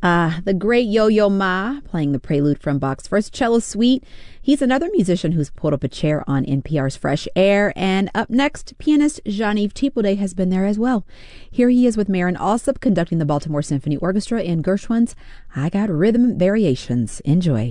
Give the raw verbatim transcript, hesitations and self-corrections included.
Uh, the great Yo-Yo Ma playing the prelude from Bach's first cello suite. He's another musician who's pulled up a chair on N P R's Fresh Air. And up next, pianist Jean-Yves Thibaudet has been there as well. Here he is with Marin Alsop conducting the Baltimore Symphony Orchestra in Gershwin's I Got Rhythm Variations. Enjoy.